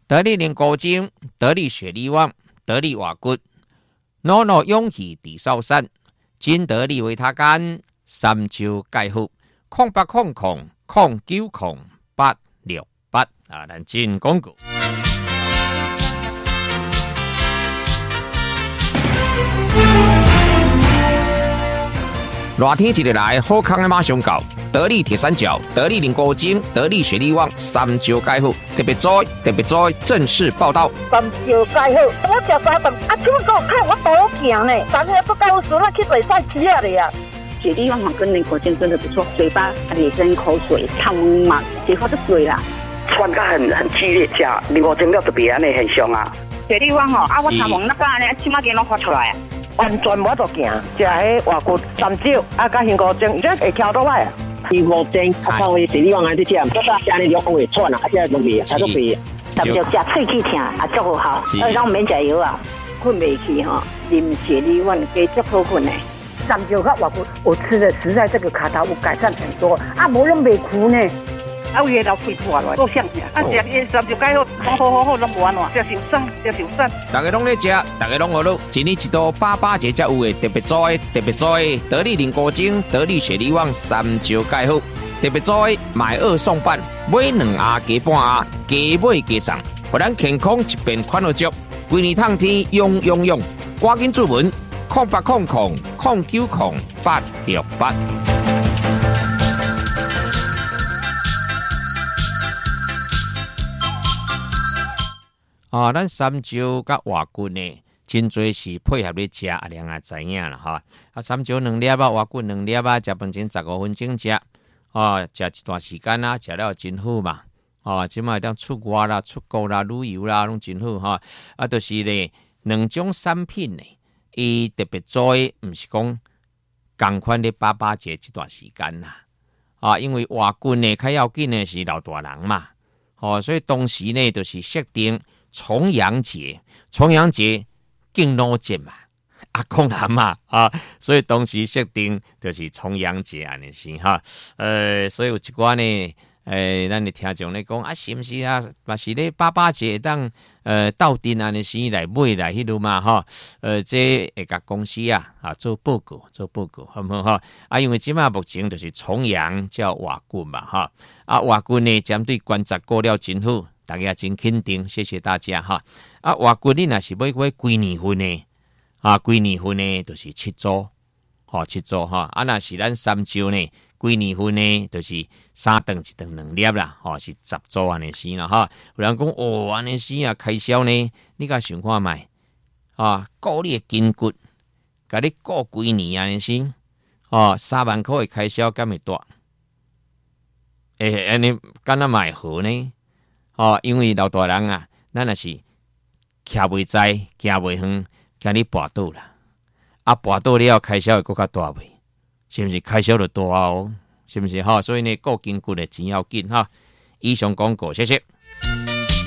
得力灵骨精、得力雪力旺、得力瓦骨、诺诺勇气地少山、金得力维他干、三九钙护、0800090868啊，咱进广告。热天一日来，好康的马上到。得力铁三角、得力灵骨精、得力雪力旺、三九钙护，特别在正式报道。 三九钙护，我食三顿，啊，怎么给我看我多行呢？三天不高时，那去比赛吃了呀。 雪力旺跟灵骨精真的不错，嘴巴也跟口水汤嘛，结果就水啦。 喘得很激烈，吃灵骨精了特别安尼很凶啊。 雪力旺啊，我头毛那个安尼，起码给我发出来。 完全无得行，食迄外骨三九，啊，甲灵骨精，这会挑倒来。 灵骨精，啊，靠位雪力旺安尼食，我早食安尼就会喘啊，啊，现在都未，啊，都未。 特别食喙齿疼，啊，足好，咱免食药啊，困袂去哈，啉雪力旺加足好困的。 三九和外骨，我吃的实在这个卡头有改善很多，啊，无拢袂苦呢。 啊，有老肺破了，够香啊！食伊三九钙好，拢无安怎，食受伤。 大家拢咧食，大家拢学到，一年一度88节才有的特别做的得力灵骨精、得力雪力旺、三九钙护，特别做的买2送半，买2盒加半盒，加买加送，互咱健康一边款落足，规年通天用，赶紧注文0800090868。啊，咱三九甲瓦骨呢，真侪是配合咧食，阿娘也知影啦哈。啊，三九2粒啊，瓦骨2粒啊，食饭前15分钟食，啊，食一段时间啦，食了真好嘛。啊，即卖当出外啦、出国啦、旅游啦，拢真好哈。啊，就是咧2种产品呢，伊特别做诶，毋是讲共款咧88节一段时间啦。啊，因为瓦骨呢，较要紧的是老大人嘛。哦，所以当时呢，就是设定。重阳节敬老节嘛，阿公阿嬷啊，所以当时设定就是重阳节安尼是哈。所以有一寡呢，咱的听众咧讲啊，是毋是啊？嘛是咧88节当斗阵安尼是来买来迄路嘛哈。这会甲公司啊做报告，好唔好哈？啊，因为即马目前就是重阳叫瓦骨嘛哈。啊，瓦骨呢针对关节过了真好。大家真肯定，谢谢大家哈！啊，瓦骨你若是买规年份的，啊，规年份的就是7组，吼7组哈！啊，若是咱三九呢，规年份的就是3顿1顿2粒啦，吼是10组安尼是啦哈！有人讲哦，安尼是啊，开销呢，你甲想看卖啊，顾你的筋骨，甲你顾规年安尼是，哦，3万块的开销敢会大？安尼敢若买好呢？哦，因为老大人啊，咱若是徛袂在，行袂远，惊你跋倒啦。啊，跋倒了开销会更较大袂？是毋是开销就大哦？是毋是哈？所以呢，顾筋骨的真要紧哈。以上广告，谢谢。